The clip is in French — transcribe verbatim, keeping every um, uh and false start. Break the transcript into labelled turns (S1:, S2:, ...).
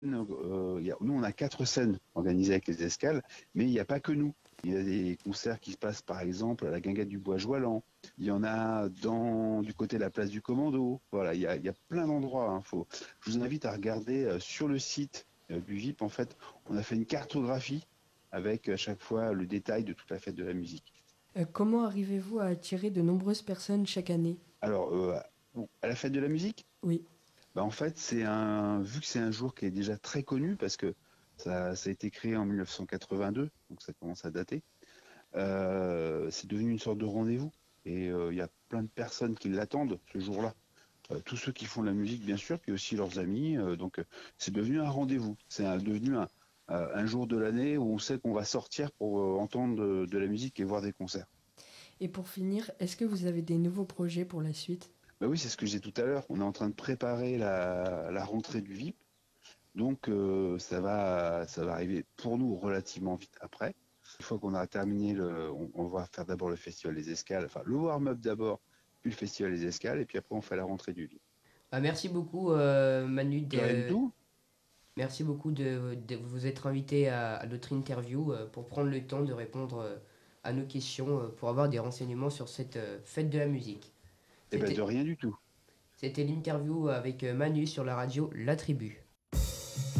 S1: Euh, il y a- nous, on a quatre scènes organisées avec les escales, mais il n'y a pas que nous. Il y a des concerts qui se passent, par exemple, à la Guinguette du Bois-Joalan. Il y en a dans, du côté de la place du Commando. Voilà, il y a, il y a plein d'endroits. Hein. Faut, je vous invite à regarder euh, sur le site euh, du V I P. En fait, on a fait une cartographie avec à chaque fois le détail de toute la fête de la musique.
S2: Euh, comment arrivez-vous à attirer de nombreuses personnes chaque année?
S1: Alors, euh, bon, à la fête de la musique,
S2: Oui.
S1: bah, en fait, c'est un, vu que c'est un jour qui est déjà très connu parce que ça, ça a été créé en mille neuf cent quatre-vingt-deux, donc ça commence à dater. Euh, c'est devenu une sorte de rendez-vous et euh, il y a plein de personnes qui l'attendent ce jour-là. Euh, tous ceux qui font de la musique, bien sûr, puis aussi leurs amis. Euh, donc, euh, c'est devenu un rendez-vous. C'est un- devenu un, euh, un jour de l'année où on sait qu'on va sortir pour euh, entendre de, de la musique et voir des concerts.
S2: Et pour finir, est-ce que vous avez des nouveaux projets pour la suite?
S1: Bah oui, c'est ce que j'ai tout à l'heure. On est en train de préparer la, la rentrée du V I P. Donc euh, ça va, ça va arriver pour nous relativement vite après. Une fois qu'on aura terminé, le, on, on va faire d'abord le festival des escales, enfin le warm-up d'abord, puis le festival des escales, et puis après on fait la rentrée du lit.
S3: Bah, merci beaucoup, euh, Manu.
S1: De rien du
S3: De...
S1: tout.
S3: Merci beaucoup de, de vous être invité à, à notre interview euh, pour prendre le temps de répondre euh, à nos questions, euh, pour avoir des renseignements sur cette euh, fête de la musique.
S1: Eh ben de
S3: C'était,
S1: rien du tout.
S3: c'était l'interview avec euh, Manu sur la radio La Tribu.